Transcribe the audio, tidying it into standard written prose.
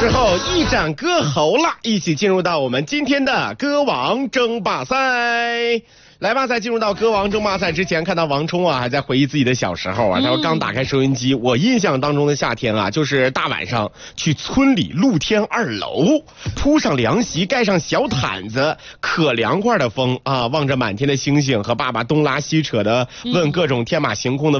时候一展歌喉了，一起进入到我们今天的歌王争霸赛。来吧，在进入到歌王争霸赛之前，看到王冲啊还在回忆自己的小时候啊，他说刚打开收音机，我印象当中的夏天啊，就是大晚上去村里露天2楼，铺上凉席，盖上小毯子，可凉快的风啊，望着满天的星星，和爸爸东拉西扯的问各种天马行空的